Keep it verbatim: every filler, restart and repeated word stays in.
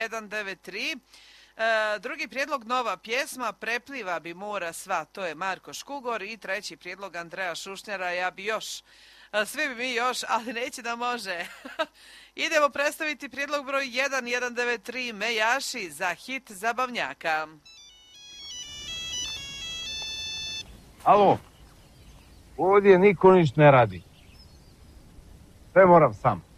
jedan devet tri. E, drugi prijedlog nova pjesma Prepliva bi mora sva, to je Marko Škugor i treći prijedlog Andreja Šušnjara Ja bi još. E, svi bi mi još, ali neće da može. Idemo predstaviti prijedlog broj jedan jedan devet tri Mejaši za hit Zabavnjaka. Alo, ovdje niko ništa ne radi. Sve moram sam.